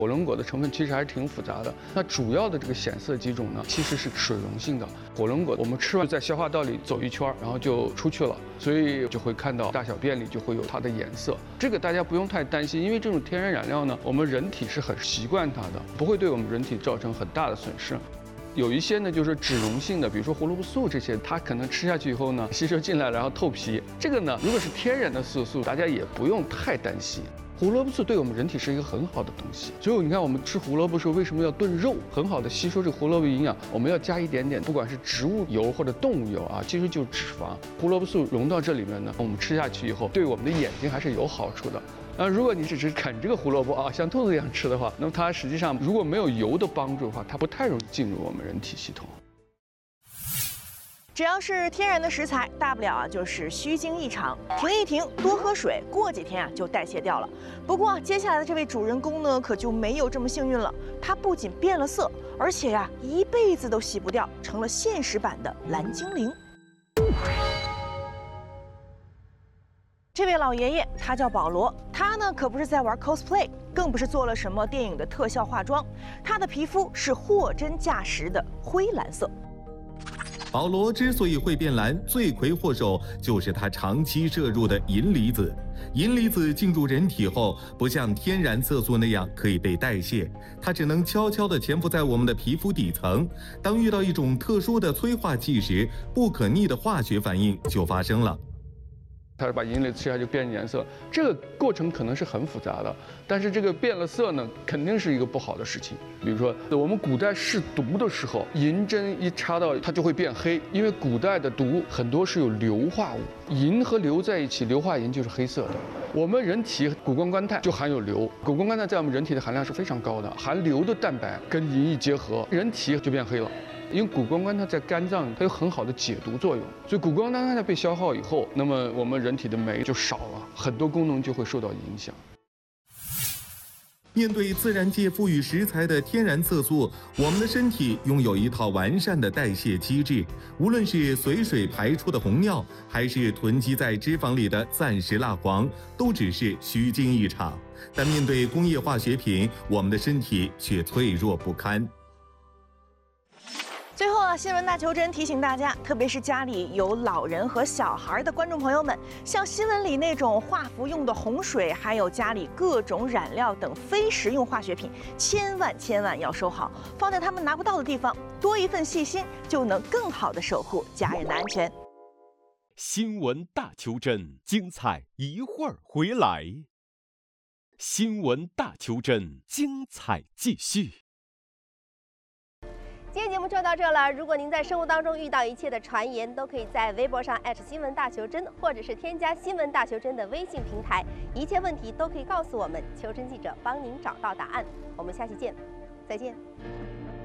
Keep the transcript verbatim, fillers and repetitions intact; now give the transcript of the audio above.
火龙果的成分其实还是挺复杂的，那主要的这个显色几种呢，其实是水溶性的。火龙果我们吃完在消化道里走一圈，然后就出去了，所以就会看到大小便里就会有它的颜色。这个大家不用太担心，因为这种天然染料呢，我们人体是很习惯它的，不会对我们人体造成很大的损失。有一些呢，就是脂溶性的，比如说胡萝卜素这些，它可能吃下去以后呢，吸收进来然后透皮。这个呢，如果是天然的色素，大家也不用太担心。胡萝卜素对我们人体是一个很好的东西，所以你看我们吃胡萝卜时候为什么要炖肉，很好的吸收这个胡萝卜营养，我们要加一点点，不管是植物油或者动物油啊，其实就是脂肪。胡萝卜素融到这里面呢，我们吃下去以后，对我们的眼睛还是有好处的。啊，如果你只是啃这个胡萝卜啊，像兔子一样吃的话，那么它实际上如果没有油的帮助的话，它不太容易进入我们人体系统。 只要是天然的食材，大不了啊就是虚惊一场，停一停，多喝水，过几天啊就代谢掉了。不过接下来的这位主人公呢，可就没有这么幸运了。他不仅变了色，而且呀、啊、一辈子都洗不掉，成了现实版的蓝精灵。这位老爷爷他叫保罗，他呢可不是在玩 cosplay， 更不是做了什么电影的特效化妆，他的皮肤是货真价实的灰蓝色。 保罗之所以会变蓝，罪魁祸首就是他长期摄入的银离子。银离子进入人体后，不像天然色素那样可以被代谢，它只能悄悄地潜伏在我们的皮肤底层。当遇到一种特殊的催化剂时，不可逆的化学反应就发生了。 它把银离子吃下就变颜色，这个过程可能是很复杂的，但是这个变了色呢，肯定是一个不好的事情。比如说，我们古代试毒的时候，银针一插到它就会变黑，因为古代的毒很多是有硫化物，银和硫在一起，硫化银就是黑色的。我们人体谷胱甘肽就含有硫，谷胱甘肽在我们人体的含量是非常高的，含硫的蛋白跟银一结合，人体就变黑了。因为谷胱甘肽在肝脏它有很好的解毒作用，所以谷胱甘肽被消耗以后，那么我们人体的酶就少了，很多功能就会受到影响。 面对自然界赋予食材的天然色素，我们的身体拥有一套完善的代谢机制，无论是随水排出的红尿，还是囤积在脂肪里的暂时蜡黄，都只是虚惊一场。但面对工业化学品，我们的身体却脆弱不堪。 最后啊，新闻大求真提醒大家，特别是家里有老人和小孩的观众朋友们，像新闻里那种化服用的洪水，还有家里各种染料等非食用化学品，千万千万要收好，放在他们拿不到的地方。多一份细心，就能更好的守护家人的安全。 新闻大求真，精彩一会儿回来。新闻大求真，精彩继续。 今天节目就到这了。如果您在生活当中遇到一切的传言，都可以在微博上艾特新闻大求真，或者是添加新闻大求真的微信平台，一切问题都可以告诉我们，求真记者帮您找到答案。我们下期见，再见。